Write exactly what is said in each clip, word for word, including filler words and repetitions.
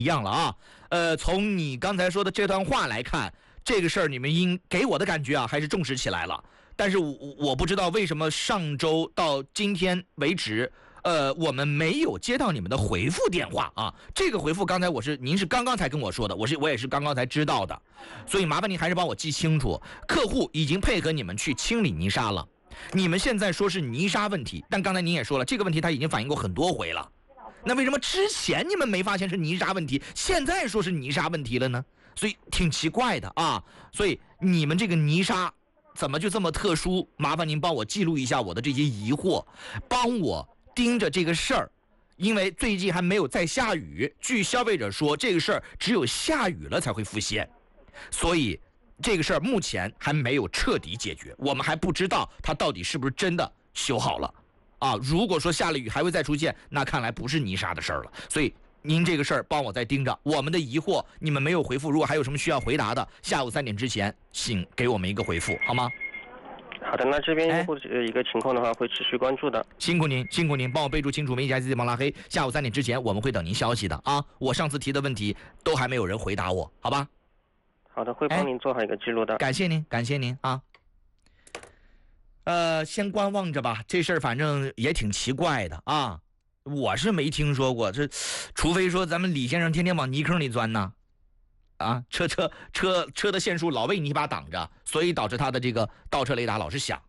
一样了啊。呃，从你刚才说的这段话来看，这个事儿你们应给我的感觉啊，还是重视起来了。但是我我不知道为什么上周到今天为止，呃，我们没有接到你们的回复电话啊。这个回复刚才我是您是刚刚才跟我说的，我是我也是刚刚才知道的，所以麻烦您还是帮我记清楚，客户已经配合你们去清理泥沙了。你们现在说是泥沙问题，但刚才您也说了，这个问题他已经反映过很多回了。那为什么之前你们没发现是泥沙问题，现在说是泥沙问题了呢？所以挺奇怪的啊。所以你们这个泥沙怎么就这么特殊？麻烦您帮我记录一下我的这些疑惑，帮我盯着这个事儿。因为最近还没有再下雨，据消费者说，这个事儿只有下雨了才会浮现，所以这个事儿目前还没有彻底解决，我们还不知道它到底是不是真的修好了啊。如果说下了雨还会再出现，那看来不是泥沙的事儿了。所以您这个事儿帮我再盯着，我们的疑惑你们没有回复，如果还有什么需要回答的，下午三点之前请给我们一个回复好吗？ 好的，那这边用户的一个情况的话会持续关注的。 辛苦您，辛苦您，帮我备注清楚，没加 C C 帮拉黑。下午三点之前我们会等您消息的啊。我上次提的问题都还没有人回答我，好吧？ 好的，会帮您做好一个记录的。 感谢您，感谢您啊。呃，先观望着吧，这事儿反正也挺奇怪的啊。我是没听说过，这除非说咱们李先生天天往泥坑里钻呢，啊，车车车车的线束老被泥巴挡着，所以导致他的这个倒车雷达老是响。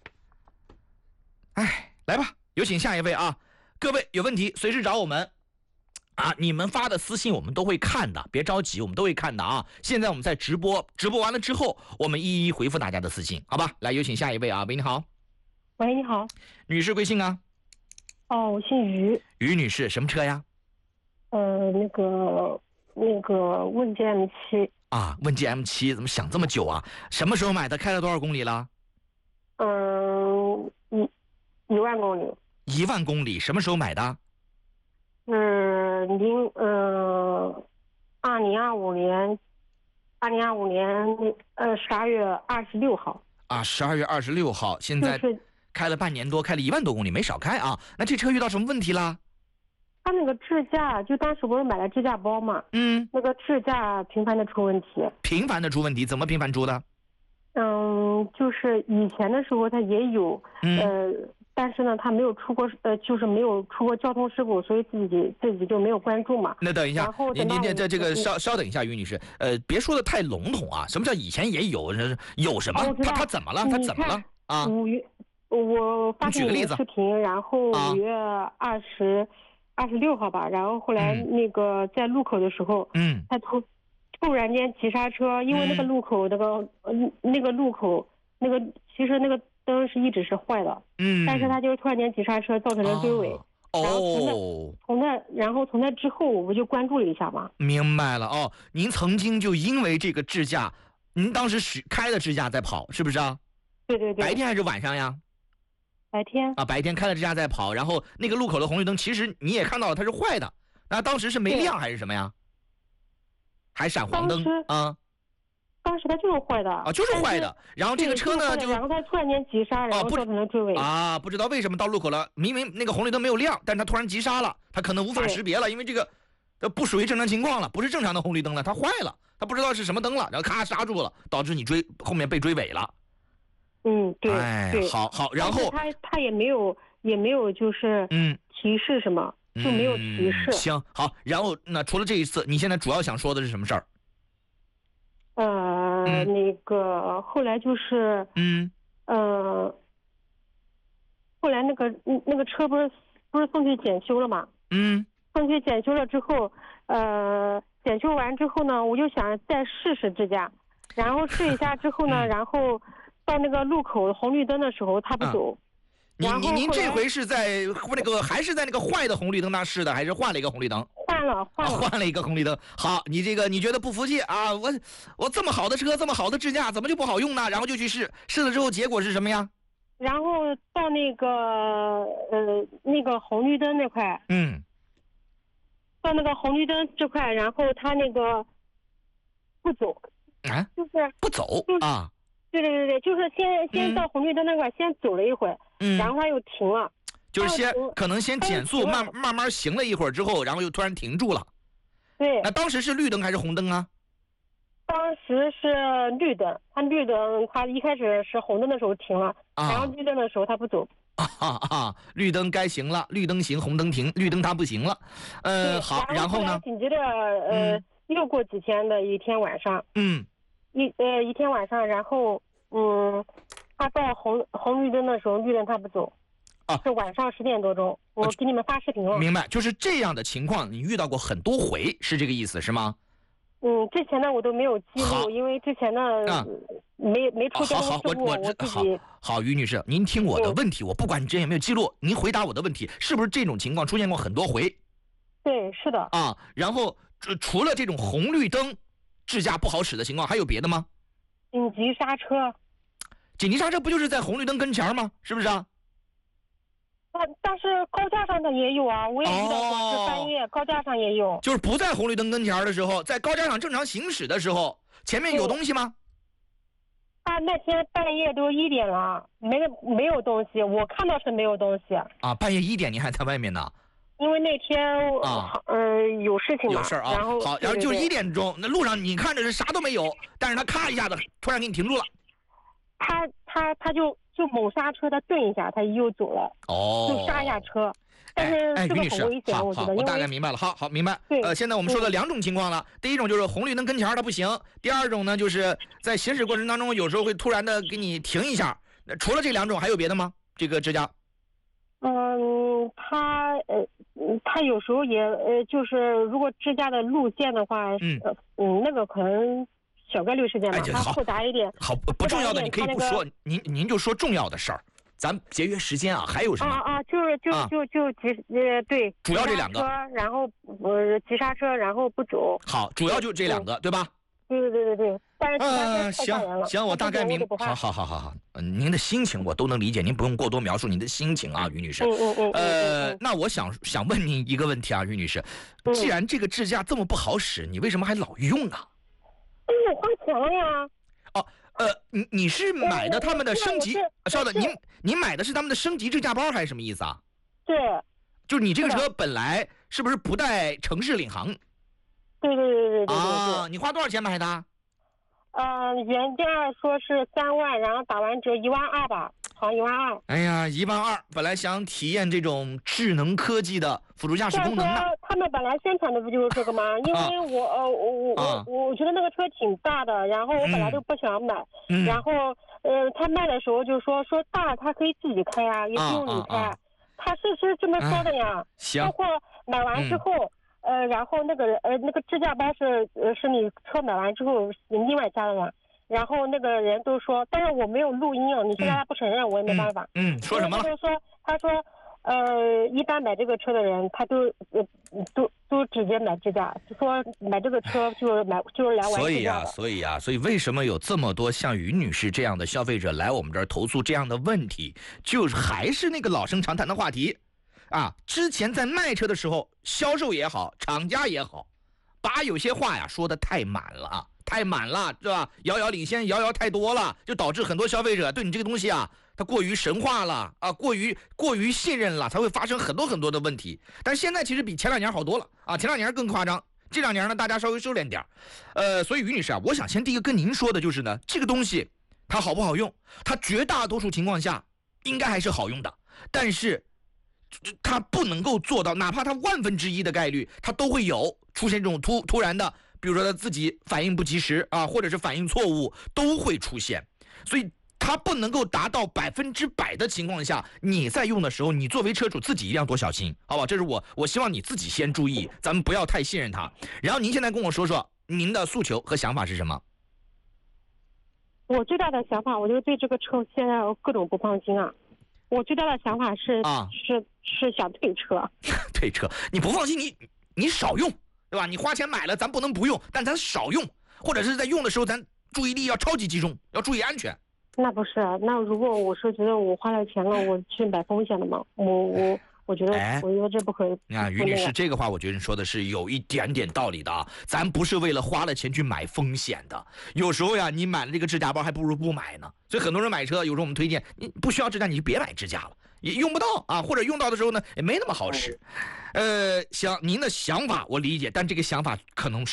哎，来吧，有请下一位啊！各位有问题随时找我们啊！你们发的私信我们都会看的，别着急，我们都会看的啊！现在我们在直播，直播完了之后，我们一一回复大家的私信，好吧？来，有请下一位啊！喂，你好。 喂，你好。 女士贵姓啊？ 哦，我姓于。 于女士，什么车呀？ 呃，那个那个问界 M 七。 啊，问界 M 七，怎么想这么久啊？什么时候买的？开了多少公里了？ 嗯，一一万公里。 一万公里，什么时候买的？ 嗯，零呃，二零二五年，二零二五年呃十二月二十六号。 啊，十二月二十六号，现在开了半年多，开了一万多公里，没少开啊。那这车遇到什么问题啦？ 他那个支架，就当时不是买了支架包嘛？ 嗯， 那个支架频繁的出问题。 频繁的出问题，怎么频繁出的？ 嗯，就是以前的时候它也有， 嗯、 呃，但是呢，他没有出过，呃，就是没有出过交通事故，所以自己自己就没有关注嘛。 那等一下，您您这这这个嗯稍稍等一下，于女士，呃，别说的太笼统啊。什么叫以前也有？有什么？ 哦、 他他怎么了？他怎么了？啊？ 五月，我发现你的视频，然后五月二十。二十六号吧，然后后来那个在路口的时候， 嗯， 他突突然间急刹车，因为那个路口那个、嗯、那个路口那个其实那个灯是一直是坏的， 嗯， 但是他就突然间急刹车，造成了追尾。 哦， 然后从那从那然后从那之后，我不就关注了一下嘛。 明白了哦，您曾经就因为这个支架，您当时使开的支架在跑，是不是啊？ 对对对。 白天还是晚上呀？ 白天啊，白天开了支架在跑，然后那个路口的红绿灯，其实你也看到了，它是坏的。那当时是没亮还是什么呀？还闪黄灯啊？ 当时它就是坏的啊，就是坏的。然后这个车呢，就然后它突然间急刹，然后造成了追尾啊，不知道为什么到路口了，明明那个红绿灯没有亮，但是它突然急刹了，它可能无法识别了，因为这个它不属于正常情况了，不是正常的红绿灯了，它坏了，它不知道是什么灯了，然后咔刹住了，导致你追后面被追尾了。 嗯，对， 哎， 对， 好好，然后他他也没有也没有就是嗯提示什么， 嗯、 就没有提示。 行，好，然后那除了这一次，你现在主要想说的是什么事儿？ 呃、嗯，那个后来就是嗯呃，后来那个那个车不是不是送去检修了嘛？ 嗯， 送去检修了之后，呃，检修完之后呢，我就想再试试支架，然后试一下之后呢，嗯、然后。到那个路口红绿灯的时候，他不走。 您、啊、您您这回是在那个还是在那个坏的红绿灯那试的，还是换了一个红绿灯？ 换了，换了、 啊，换了一个红绿灯。好，你这个你觉得不服气啊？我我这么好的车，这么好的支架，怎么就不好用呢？然后就去试，试了之后结果是什么呀？ 然后到那个呃那个红绿灯那块， 嗯， 到那个红绿灯这块，然后他那个不走啊， 就是不走、 就是、 啊。 对对对对，就是先先到红绿灯那块、嗯、先走了一会儿， 嗯， 然后他又停了， 就是先可能先减速，慢慢慢行了一会儿之后，然后又突然停住了。 对。 那当时是绿灯还是红灯啊？ 当时是绿灯，他绿灯，他一开始是红灯的时候停了， 啊、 然后绿灯的时候他不走。 啊啊！绿灯该行了，绿灯行，红灯停，绿灯它不行了。呃，好，然后呢？ 紧接着呃、嗯，又过几天的一天晚上， 嗯， 一呃一天晚上，然后嗯，他到红红绿灯的时候，绿灯他不走。 啊， 是晚上十点多钟，我给你们发视频了。 明白，就是这样的情况，你遇到过很多回，是这个意思是吗？ 嗯，之前呢我都没有记录，因为之前呢、啊、没没出交通事故， 我我自己。 好，于女士，您听我的问题，嗯、我不管你之前有没有记录，您回答我的问题，是不是这种情况出现过很多回？ 对，是的。 啊，然后除了这种红绿灯智驾不好使的情况，还有别的吗？ 紧急刹车。 紧急刹车不就是在红绿灯跟前吗？是不是啊？ 但但是高架上的也有啊，我也遇到过，是半夜、哦、高架上也有。 就是不在红绿灯跟前的时候，在高架上正常行驶的时候，前面有东西吗？ 啊，那天半夜都一点了，没没有东西，我看到是没有东西。 啊，半夜一点您还在外面呢？ 因为那天啊，呃，有事情嘛。 有事啊。 然后好，然后就一点钟，那路上你看着是啥都没有，但是他咔一下子突然给你停住了。 他他他就。就猛刹车，他顿一下，他又走了。 哦， 就刹一下车，但是这个很危险，我觉得。 我大概明白了，好好明白。 对， 呃，现在我们说了两种情况了，第一种就是红绿灯跟前它不行，第二种呢就是在行驶过程当中有时候会突然的给你停一下。除了这两种还有别的吗？这个支架？ 嗯，他呃，他有时候也呃，就是如果支架的路线的话， 嗯嗯，那个可能。小概率事件吧，它复杂一点。 好，不重要的你可以不说，您您就说重要的事儿，咱节约时间啊。还有什么？ 啊啊，就是就就就急呃对， 主要这两个， 然后呃急刹车，然后不走。 好，主要就这两个，对吧？ 对对对对对。但是呃，行行，我大概明白。好好好好好，嗯，您的心情我都能理解，您不用过多描述您的心情啊，于女士。 嗯嗯嗯。 呃，那我想想问您一个问题啊，于女士，既然这个支架这么不好使，你为什么还老用啊？ 因为我花钱了呀。 哦，呃，你你是买的他们的升级？稍等，您您买的是他们的升级支架包还是什么意思啊？ 对。 就是你这个车本来是不是不带城市领航？ 对对对对对对。 啊，你花多少钱买的？ 呃，原价说是三万，然后打完折一万二吧，好像一万二。 哎呀，一万二，本来想体验这种智能科技的辅助驾驶功能的。 他们本来宣传的不就是这个吗？因为我呃我我我我我觉得那个车挺大的，然后我本来都不想买， 嗯、 然后呃他卖的时候就说说大他可以自己开呀，也不用你开， 啊啊、 他是是这么说的呀。 行。 包括买完之后。嗯呃，然后那个呃那个支架包是呃是你车买完之后另外加的嘛，然后那个人都说，但是我没有录音啊，你现在他不承认，嗯、我也没办法。 嗯，嗯说什么了？ 他说他说，呃，一般买这个车的人，他都呃都都直接买支架，说买这个车就是买就是来玩所以呀，所以呀，所以为什么有这么多像于女士这样的消费者来我们这儿投诉这样的问题，就是还是那个老生常谈的话题。啊，之前在卖车的时候，销售也好，厂家也好，把有些话呀说的太满了啊，太满了，对吧？遥遥领先，遥遥太多了，就导致很多消费者对你这个东西啊，它过于神话了啊，过于过于信任了，才会发生很多很多的问题。但是现在其实比前两年好多了啊，前两年更夸张，这两年呢大家稍微收敛点呃，所以于女士啊，我想先第一个跟您说的就是呢，这个东西它好不好用，它绝大多数情况下应该还是好用的，但是。它不能够做到，哪怕它万分之一的概率，它都会有出现这种突突然的，比如说他自己反应不及时啊，或者是反应错误，都会出现。所以它不能够达到百分之百的情况下，你在用的时候，你作为车主自己一定要多小心，好吧？这是我我希望你自己先注意，咱们不要太信任它。然后您现在跟我说说您的诉求和想法是什么？ 我最大的想法，我就对这个车现在各种不放心啊。我最大的想法是啊， 是是想退车。 退车，你不放心，你你少用，对吧？你花钱买了，咱不能不用，但咱少用，或者是在用的时候，咱注意力要超级集中，要注意安全。 那不是，那如果我是觉得我花了钱了，我去买风险的嘛，我我我觉得， 哎、 我觉得这不可以。 你看，于女士这个话，我觉得你说的是有一点点道理的啊。咱不是为了花了钱去买风险的，有时候呀，你买了这个支架包，还不如不买呢。所以很多人买车，有时候我们推荐，你不需要支架，你就别买支架了，也用不到啊，或者用到的时候呢，也没那么好使。呃，行，您的想法我理解，但这个想法可能是。